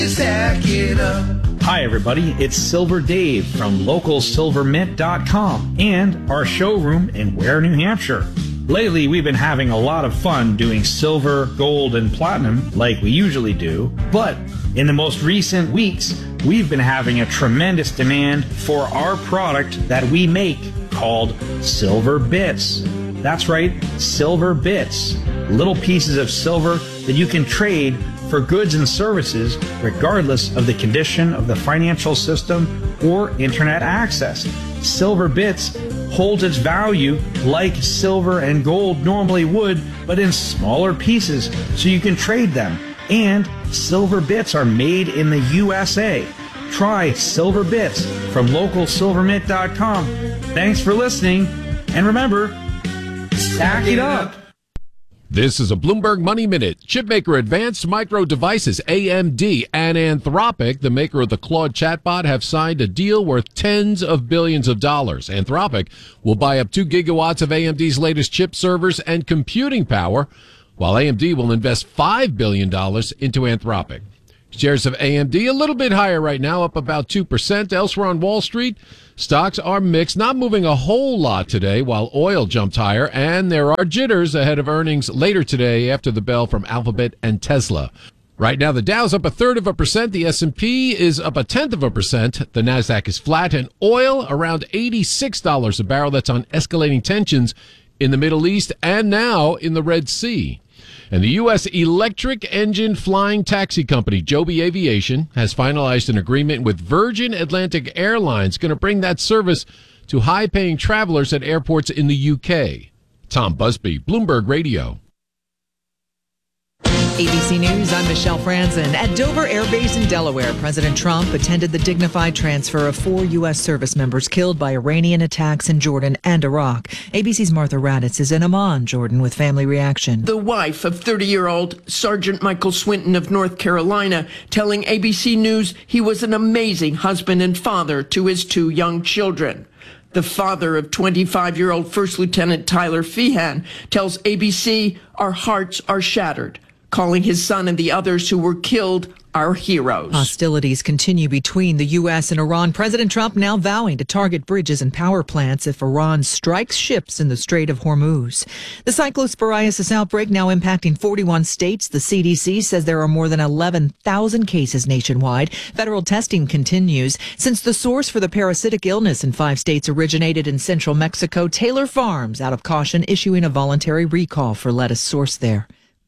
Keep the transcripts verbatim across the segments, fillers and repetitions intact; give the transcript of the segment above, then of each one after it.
Stack it up. Hi everybody, it's Silver Dave from local silver mint dot com and our showroom in Ware, New Hampshire. Lately we've been having a lot of fun doing silver, gold, and platinum like we usually do, but in the most recent weeks we've been having a tremendous demand for our product that we make called Silver Bits. That's right, Silver Bits. Little pieces of silver that you can trade for goods and services regardless of the condition of the financial system or internet access. Silver Bits holds its value like silver and gold normally would, but in smaller pieces so you can trade them. And Silver Bits are made in the U S A. Try Silver Bits from local silver mint dot com. Thanks for listening, and remember, stack it up. This is a Bloomberg Money Minute. Chipmaker Advanced Micro Devices, A M D, and Anthropic, the maker of the Claude chatbot, have signed a deal worth tens of billions of dollars. Anthropic will buy up two gigawatts of A M D's latest chip servers and computing power, while A M D will invest five billion dollars into Anthropic. Shares of A M D a little bit higher right now, up about two percent. Elsewhere on Wall Street, stocks are mixed, not moving a whole lot today, while oil jumped higher, and there are jitters ahead of earnings later today after the bell from Alphabet and Tesla. Right now, the Dow's up a third of a percent, the S and P is up a tenth of a percent, the Nasdaq is flat, and oil around eighty-six dollars a barrel. That's on escalating tensions in the Middle East and now in the Red Sea. And the U S electric engine flying taxi company Joby Aviation has finalized an agreement with Virgin Atlantic Airlines, going to bring that service to high-paying travelers at airports in the U K. Tom Busby, Bloomberg Radio. A B C News, I'm Michelle Franzen. At Dover Air Base in Delaware, President Trump attended the dignified transfer of four U S service members killed by Iranian attacks in Jordan and Iraq. A B C's Martha Raddatz is in Amman, Jordan, with Family Reaction. The wife of thirty-year-old Sergeant Michael Swinton of North Carolina telling A B C News he was an amazing husband and father to his two young children. The father of twenty-five-year-old First Lieutenant Tyler Feehan tells A B C, "Our hearts are shattered," calling his son and the others who were killed our heroes. Hostilities continue between the U S and Iran. President Trump now vowing to target bridges and power plants if Iran strikes ships in the Strait of Hormuz. The cyclosporiasis outbreak now impacting forty-one states. The C D C says there are more than eleven thousand cases nationwide. Federal testing continues. Since the source for the parasitic illness in five states originated in central Mexico, Taylor Farms, out of caution, issuing a voluntary recall for lettuce sourced there.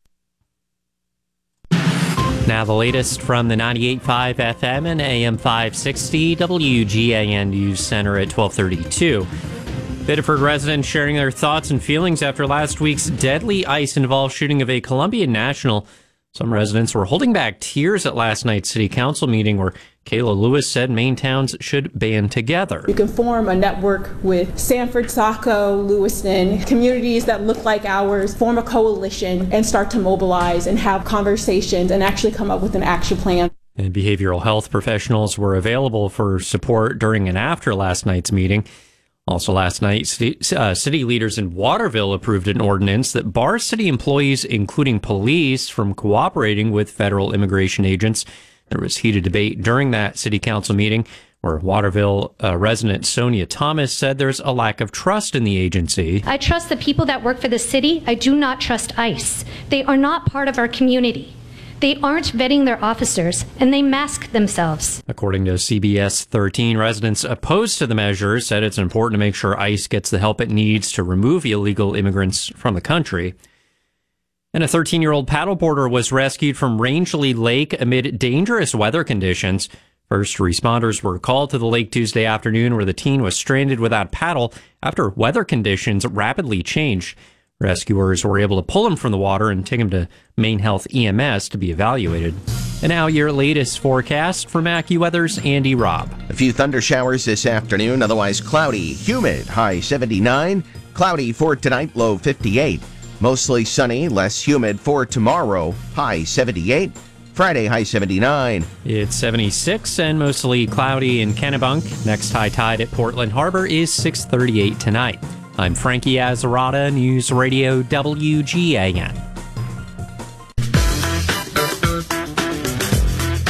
Now the latest from the ninety-eight point five F M and A M five sixty W G A N News Center at twelve thirty-two. Biddeford residents sharing their thoughts and feelings after last week's deadly ICE-involved shooting of a Colombian national. Some residents were holding back tears at last night's city council meeting where Kayla Lewis said Maine towns should band together. You can form a network with Sanford, Saco, Lewiston, communities that look like ours, form a coalition and start to mobilize and have conversations and actually come up with an action plan. And behavioral health professionals were available for support during and after last night's meeting. Also last night, city, uh, city leaders in Waterville approved an ordinance that bars city employees, including police, from cooperating with federal immigration agents. There was heated debate during that city council meeting where Waterville uh, resident Sonia Thomas said there's a lack of trust in the agency. I trust the people that work for the city. I do not trust ICE. They are not part of our community. They aren't vetting their officers, and they mask themselves. According to C B S thirteen, residents opposed to the measure said it's important to make sure ICE gets the help it needs to remove illegal immigrants from the country. And a thirteen-year-old paddleboarder was rescued from Rangeley Lake amid dangerous weather conditions. First responders were called to the lake Tuesday afternoon where the teen was stranded without paddle after weather conditions rapidly changed. Rescuers were able to pull him from the water and take him to Maine Health E M S to be evaluated. And now your latest forecast from AccuWeather's Andy Robb. A few thunder showers this afternoon, otherwise cloudy, humid, high seventy-nine. Cloudy for tonight, low fifty-eight. Mostly sunny, less humid for tomorrow, high seventy-eight. Friday, high seventy-nine. It's seventy-six and mostly cloudy in Kennebunk. Next high tide at Portland Harbor is six thirty-eight tonight. I'm Frankie Azzarata, News Radio W G A N. A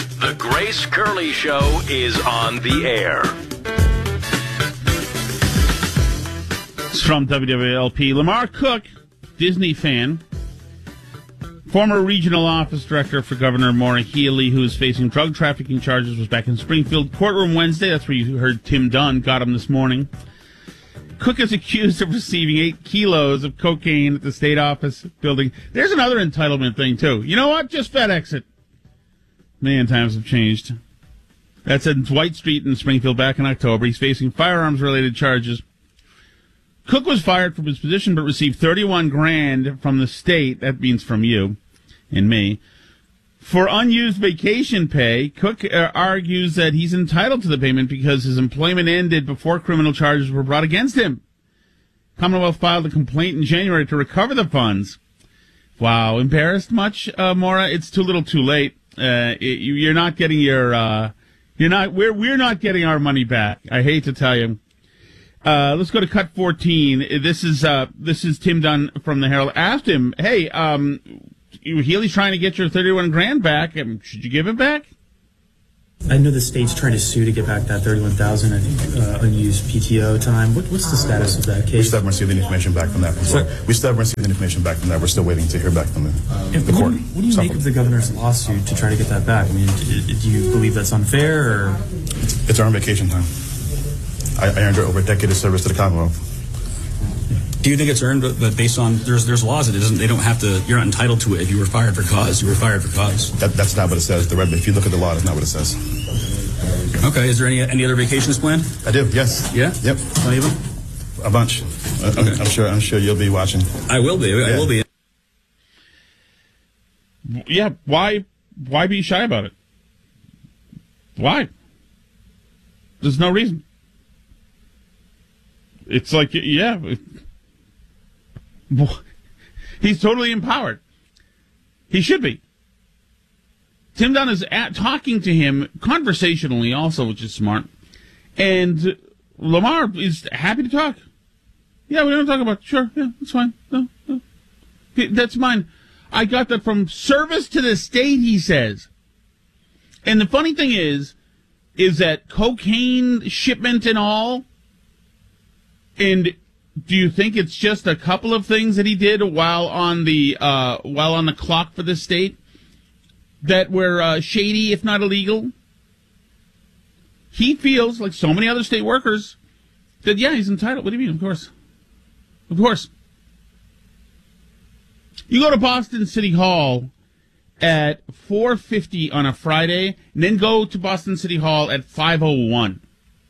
Grace Curley Show is on the air. It's from W W L P. Lamar Cook, Disney fan, former regional office director for Governor Maura Healey, who is facing drug trafficking charges, was back in Springfield courtroom Wednesday. That's where you heard Tim Dunn got him this morning. Cook is accused of receiving eight kilos of cocaine at the state office building. There's another entitlement thing, too. You know what? Just FedEx it. Man, times have changed. That's at Dwight Street in Springfield back in October. He's facing firearms-related charges. Cook was fired from his position but received thirty-one grand from the state, that means from you and me, for unused vacation pay. Cook uh, argues that he's entitled to the payment because his employment ended before criminal charges were brought against him. Commonwealth filed a complaint in January to recover the funds. Wow, embarrassed much, uh, Maura? It's too little too late. Uh, it, you're not getting your, uh, you're not, we're, we're not getting our money back. I hate to tell you. Uh, let's go to cut fourteen. This is, uh, this is Tim Dunn from the Herald. Asked him, hey, um, Healey's trying to get your thirty-one grand back. Um, should you give it back? I know the state's trying to sue to get back that thirty-one thousand, I think, uh, unused P T O time. What, what's the status of that case? We still haven't received any information back from that. Well. We still haven't received any information back from that. We're still waiting to hear back from the, if, the court. What do you, what do you make of the governor's lawsuit to try to get that back? I mean, do, do you believe that's unfair, or? It's, it's our own vacation time. I, I earned over a decade of service to the Commonwealth. Do you think it's earned, but based on there's there's laws that it doesn't, they don't have to, you're not entitled to it if you were fired for cause. You were fired for cause. That, that's not what it says. The red, if you look at the law, that's not what it says. Okay. Is there any any other vacations planned? I do. Yes. Yeah. Yep. Plenty of them. A bunch. Okay. I'm, I'm sure. I'm sure you'll be watching. I will be. I yeah. will be. Yeah. Why? Why be shy about it? Why? There's no reason. It's like, yeah, he's totally empowered. He should be. Tim Dunn is at, talking to him conversationally also, which is smart. And Lamar is happy to talk. Yeah, we don't talk about it. Sure, yeah, that's fine. No, no. That's mine. I got that from service to the state, he says. And the funny thing is, is that cocaine shipment and all, and do you think it's just a couple of things that he did while on the uh, while on the clock for the state that were uh, shady, if not illegal? He feels, like so many other state workers, that, yeah, he's entitled. What do you mean? Of course. Of course. You go to Boston City Hall at four fifty on a Friday, and then go to Boston City Hall at five oh one.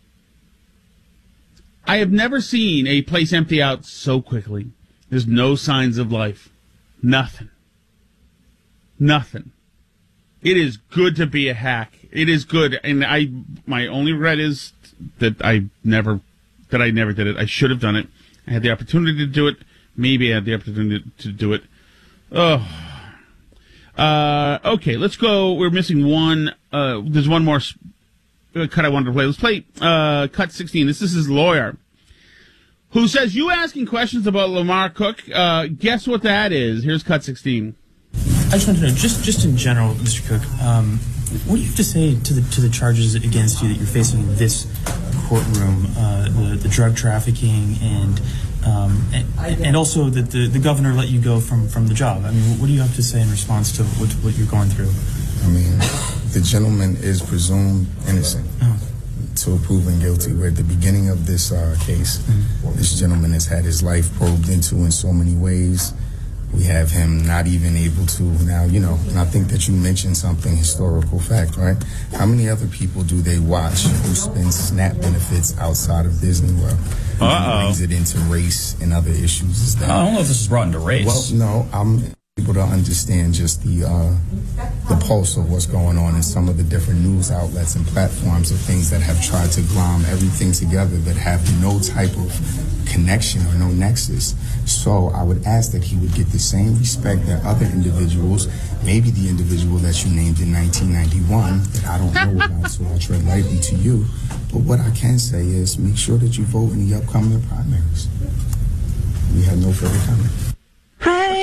I have never seen a place empty out so quickly. There's no signs of life. Nothing. Nothing. It is good to be a hack. It is good. And I, my only regret is that I never, that I never did it. I should have done it. I had the opportunity to do it. Maybe I had the opportunity to do it. Oh. Uh, okay, let's go. We're missing one. Uh, there's one more cut I wanted to play. Let's play uh, cut sixteen. This is his lawyer, who says, you asking questions about Lamar Cook. Uh, guess what that is? Here's cut sixteen. I just want to know, just just in general, Mister Cook, um, what do you have to say to the to the charges against you that you're facing in this courtroom, uh, the the drug trafficking and um, and, and also that the, the governor let you go from, from the job? I mean, what do you have to say in response to what what you're going through? I mean, the gentleman is presumed innocent oh. until proven guilty. We're at the beginning of this uh, case. Mm-hmm. This gentleman has had his life probed into in so many ways. We have him not even able to now, you know, and I think that you mentioned something historical fact, right? How many other people do they watch who spend SNAP benefits outside of Disney World? Uh-oh. Brings it into race and other issues. Is that, I don't know if this is brought into race. Well, no, I'm able to understand just the uh, the pulse of what's going on in some of the different news outlets and platforms of things that have tried to glom everything together that have no type of connection or no nexus. So I would ask that he would get the same respect that other individuals, maybe the individual that you named in nineteen ninety-one, that I don't know about, so I'll tread lightly to you. But what I can say is make sure that you vote in the upcoming primaries. We have no further comment.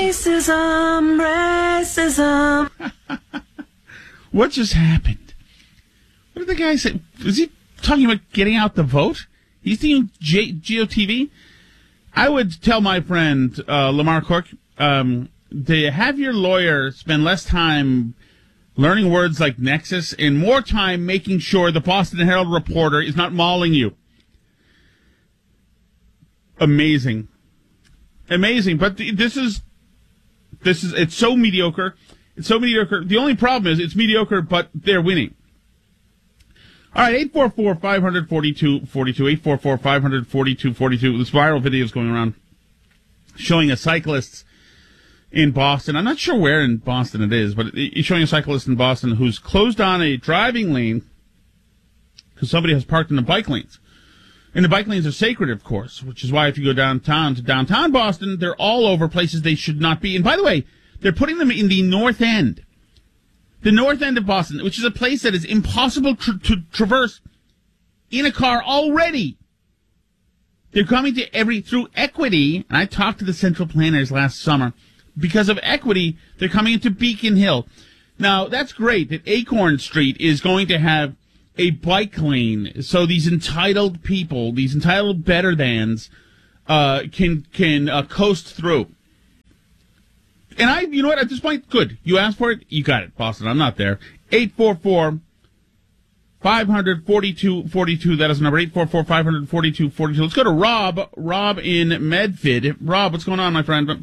Racism, racism. What just happened? What did the guy say? Is he talking about getting out the vote? He's doing G- G O T V? I would tell my friend uh, Lamar Cook um, to have your lawyer spend less time learning words like nexus and more time making sure the Boston Herald reporter is not mauling you. Amazing. Amazing. But th- this is, this is, it's so mediocre. It's so mediocre. The only problem is it's mediocre, but they're winning. All right, eight four four, five four two, four two, eight four four, five four two, four two. This viral video is going around showing a cyclist in Boston. I'm not sure where in Boston it is, but it's showing a cyclist in Boston who's closed on a driving lane because somebody has parked in the bike lanes. And the bike lanes are sacred, of course, which is why if you go downtown to downtown Boston, they're all over places they should not be. And by the way, they're putting them in the North End. The North End of Boston, which is a place that is impossible tr- to traverse in a car already. They're coming to every, through equity, and I talked to the central planners last summer. Because of equity, they're coming into Beacon Hill. Now, that's great that Acorn Street is going to have a bike lane, so these entitled people, these entitled better-thans, uh, can, can uh, coast through. And I, you know what, at this point, good. You asked for it, you got it, Boston. I'm not there. eight four four, five four two, four two. That is the number, eight four four, five four two, four two. Let's go to Rob. Rob in Medford. Rob, what's going on, my friend?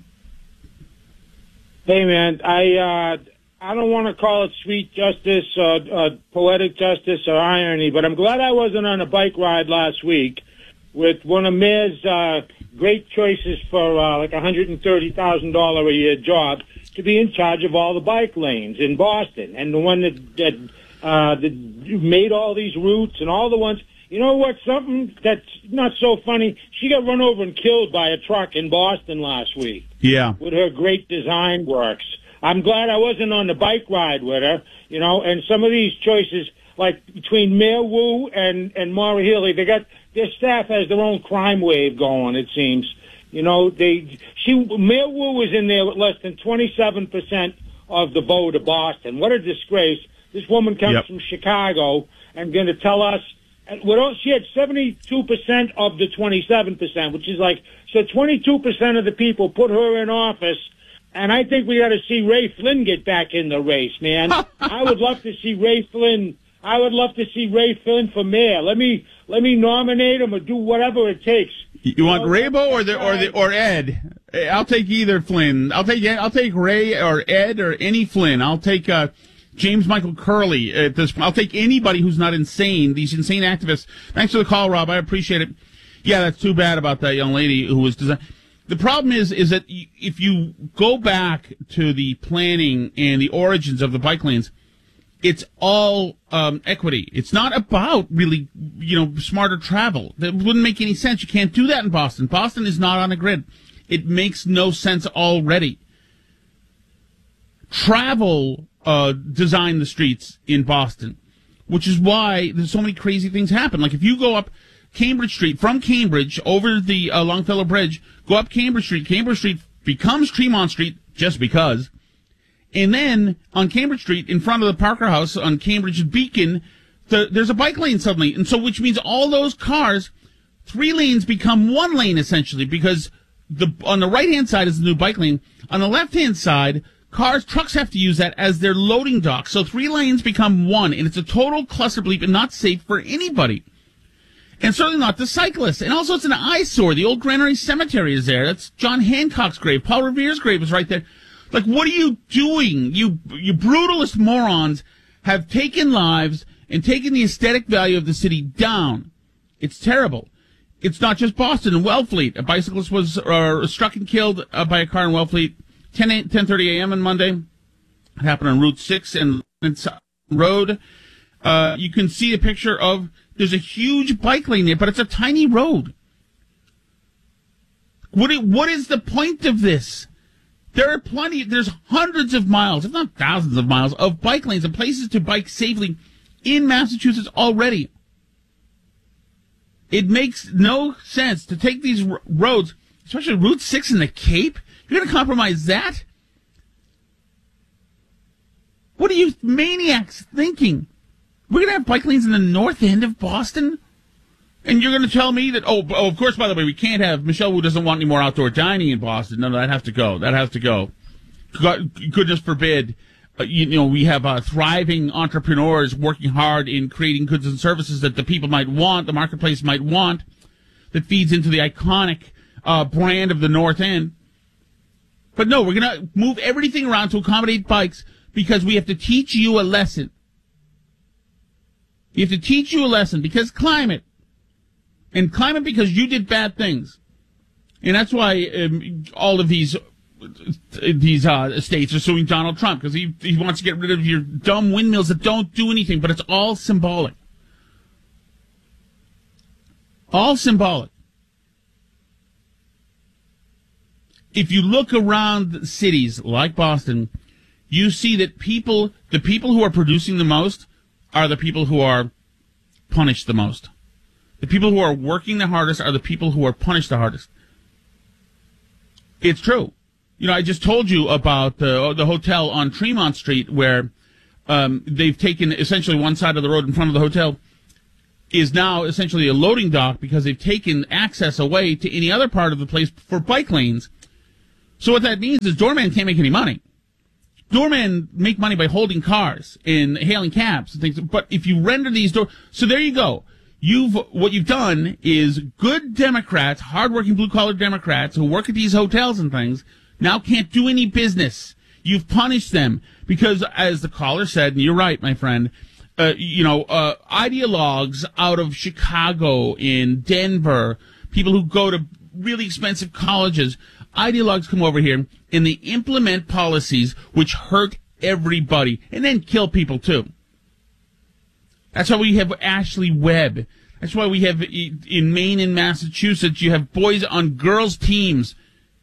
Hey, man, I uh, I don't want to call it sweet justice, uh, uh, poetic justice, or irony, but I'm glad I wasn't on a bike ride last week with one of Mayor's uh, great choices for uh, like a one hundred thirty thousand dollars a year job to be in charge of all the bike lanes in Boston, and the one that that, uh, that made all these routes and all the ones. You know what? Something that's not so funny. She got run over and killed by a truck in Boston last week. Yeah. With her great design works. I'm glad I wasn't on the bike ride with her, you know, and some of these choices, like between Mayor Wu and, and Maura Healey, they got, their staff has their own crime wave going, it seems. You know, they, she, Mayor Wu was in there with less than twenty-seven percent of the vote of Boston. What a disgrace. This woman comes yep. from Chicago and going to tell us, well, she had seventy-two percent of the twenty-seven percent, which is like, so twenty-two percent of the people put her in office, and I think we got to see Ray Flynn get back in the race, man. I would love to see Ray Flynn, I would love to see Ray Flynn for mayor. Let me, let me nominate him or do whatever it takes. You want Raybo or the, or the, or Ed? I'll take either Flynn. I'll take, I'll take Ray or Ed or any Flynn. I'll take, uh, James Michael Curley. At this, I'll take anybody who's not insane. These insane activists. Thanks for the call, Rob. I appreciate it. Yeah, that's too bad about that young lady who was designed. The problem is, is that if you go back to the planning and the origins of the bike lanes, it's all um, equity. It's not about really, you know, smarter travel. That wouldn't make any sense. You can't do that in Boston. Boston is not on a grid. It makes no sense already. Travel uh, designed the streets in Boston, which is why there's so many crazy things happen. Like if you go up Cambridge Street, from Cambridge over the uh, Longfellow Bridge, go up Cambridge Street, Cambridge Street becomes Tremont Street just because. And then on Cambridge Street, in front of the Parker House on Cambridge Beacon, the, there's a bike lane suddenly. And so, which means all those cars, three lanes become one lane essentially, because the on the right-hand side is the new bike lane. On the left-hand side, cars, trucks have to use that as their loading dock. So three lanes become one, and it's a total cluster bleep and not safe for anybody. And certainly not the cyclists. And also it's an eyesore. The old Granary Cemetery is there. That's John Hancock's grave. Paul Revere's grave is right there. Like, what are you doing? You, you brutalist morons have taken lives and taken the aesthetic value of the city down. It's terrible. It's not just Boston. In Wellfleet, a bicyclist was uh, struck and killed uh, by a car in Wellfleet. ten thirty a.m. on Monday. It happened on Route six and Road. Uh, you can see a picture of, there's a huge bike lane there, but it's a tiny road. What, what is the point of this? There are plenty, there's hundreds of miles, if not thousands of miles, of bike lanes and places to bike safely in Massachusetts already. It makes no sense to take these r- roads, especially Route six in the Cape. You're going to compromise that? What are you maniacs thinking? We're going to have bike lanes in the north end of Boston? And you're going to tell me that, oh, oh, of course, by the way, we can't have, Michelle Wu doesn't want any more outdoor dining in Boston. No, no, that has to go. That has to go. God, goodness forbid, uh, you, you know, we have uh, thriving entrepreneurs working hard in creating goods and services that the people might want, the marketplace might want, that feeds into the iconic uh, brand of the North End. But no, we're going to move everything around to accommodate bikes because we have to teach you a lesson. You have to teach you a lesson because climate. And climate because you did bad things. And that's why um, all of these these uh, states are suing Donald Trump because he, he wants to get rid of your dumb windmills that don't do anything, but it's all symbolic. All symbolic. If you look around cities like Boston, you see that people, the people who are producing the most are the people who are punished the most. The people who are working the hardest are the people who are punished the hardest. It's true. You know, I just told you about the the hotel on Tremont Street where um, they've taken essentially one side of the road in front of the hotel is now essentially a loading dock because they've taken access away to any other part of the place for bike lanes. So what that means is doorman can't make any money. Doormen make money by holding cars and hailing cabs and things. But if you render these door, so there you go. You've what you've done is good Democrats, hardworking blue-collar Democrats who work at these hotels and things, now can't do any business. You've punished them because, as the caller said, and you're right, my friend, uh, you know, uh, ideologues out of Chicago, in Denver, people who go to really expensive colleges, ideologues come over here and they implement policies which hurt everybody and then kill people too. That's why we have Ashley Webb. That's why we have in Maine and Massachusetts, you have boys on girls' teams.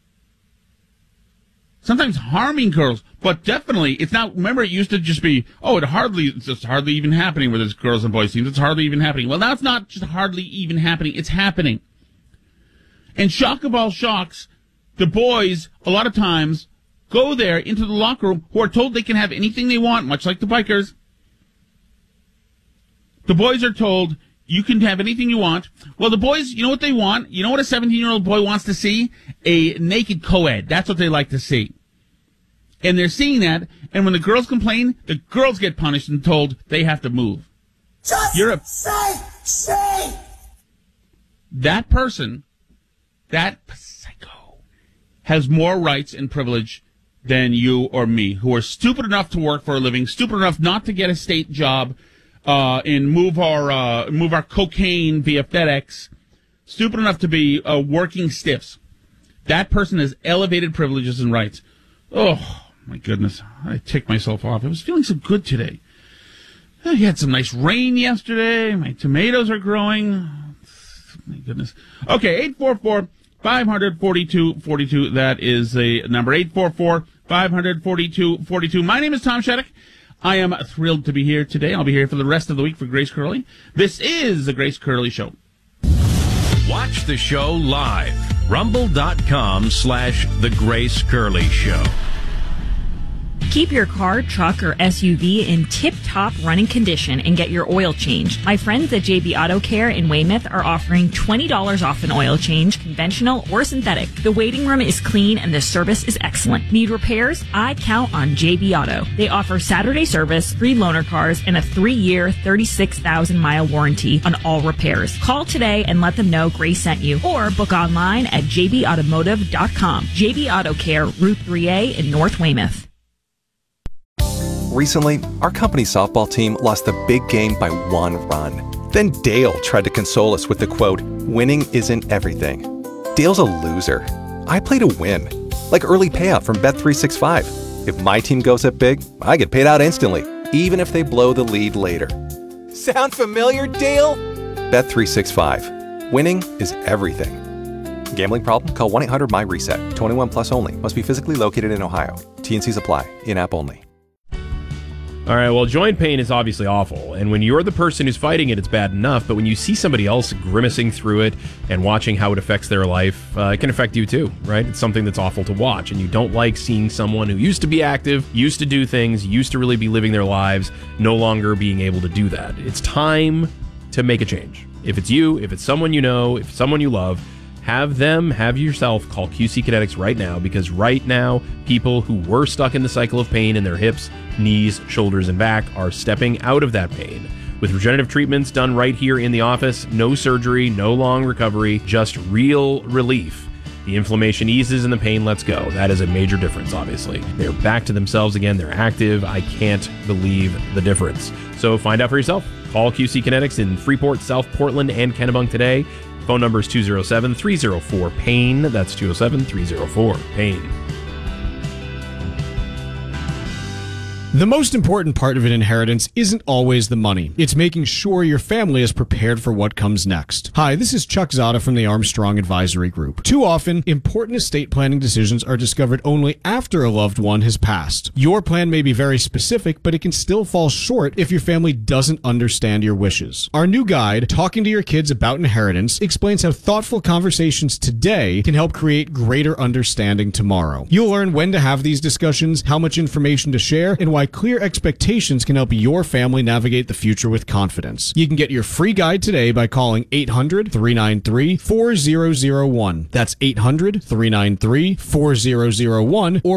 Sometimes harming girls, but definitely it's not. Remember, it used to just be, oh, it hardly, it's just hardly even happening with this girls and boys teams. It's hardly even happening. Well, now it's not just hardly even happening. It's happening. And shock of all shocks, the boys, a lot of times, go there into the locker room who are told they can have anything they want, much like the bikers. The boys are told, you can have anything you want. Well, the boys, you know what they want? You know what a seventeen-year-old boy wants to see? A naked co-ed. That's what they like to see. And they're seeing that, and when the girls complain, the girls get punished and told they have to move. Just You're a, say, say. That person, that psycho, has more rights and privilege than you or me, who are stupid enough to work for a living, stupid enough not to get a state job, Uh, and move our uh, move our cocaine via FedEx, stupid enough to be uh, working stiffs. That person has elevated privileges and rights. Oh, my goodness. I ticked myself off. I was feeling so good today. I had some nice rain yesterday. My tomatoes are growing. My goodness. Okay, eight four four, five hundred, forty-two forty-two. That is the number, eight four four, five hundred, forty-two forty-two. My name is Tom Shattuck. I am thrilled to be here today. I'll be here for the rest of the week for Grace Curley. This is the Grace Curley Show. Watch the show live. Rumble.com slash The Grace Curley Show. Keep your car, truck, or S U V in tip-top running condition and get your oil changed. My friends at J B Auto Care in Weymouth are offering twenty dollars off an oil change, conventional or synthetic. The waiting room is clean and the service is excellent. Need repairs? I count on J B Auto. They offer Saturday service, free loaner cars, and a three-year, thirty-six thousand mile warranty on all repairs. Call today and let them know Grace sent you, or book online at j b automotive dot com. J B Auto Care, Route three A in North Weymouth. Recently, our company softball team lost the big game by one run. Then Dale tried to console us with the quote, "Winning isn't everything." Dale's a loser. I play to win. Like early payout from Bet three sixty-five. If my team goes up big, I get paid out instantly, even if they blow the lead later. Sound familiar, Dale? Bet three sixty-five. Winning is everything. Gambling problem? Call one eight hundred M Y reset. twenty-one plus only. Must be physically located in Ohio. T and C's apply. In-app only. All right, well, joint pain is obviously awful, and when you're the person who's fighting it, it's bad enough, but when you see somebody else grimacing through it and watching how it affects their life, uh, it can affect you too, right? It's something that's awful to watch, and you don't like seeing someone who used to be active, used to do things, used to really be living their lives, no longer being able to do that. It's time to make a change. If it's you, if it's someone you know, if it's someone you love, have them, have yourself call Q C Kinetics right now, because right now, people who were stuck in the cycle of pain in their hips, knees, shoulders, and back are stepping out of that pain. With regenerative treatments done right here in the office, no surgery, no long recovery, just real relief. The inflammation eases and the pain lets go. That is a major difference, obviously. They're back to themselves again. They're active. I can't believe the difference. So find out for yourself. Call Q C Kinetics in Freeport, South Portland, and Kennebunk today. Phone number is two oh seven, three oh four, PAIN. That's two oh seven, three oh four, PAIN. The most important part of an inheritance isn't always the money. It's making sure your family is prepared for what comes next. Hi, this is Chuck Zada from the Armstrong Advisory Group. Too often, important estate planning decisions are discovered only after a loved one has passed. Your plan may be very specific, but it can still fall short if your family doesn't understand your wishes. Our new guide, Talking to Your Kids About Inheritance, explains how thoughtful conversations today can help create greater understanding tomorrow. You'll learn when to have these discussions, how much information to share, and why clear expectations can help your family navigate the future with confidence. You can get your free guide today by calling eight hundred, three nine three, four zero zero one. That's eight hundred, three nine three, four zero zero one, or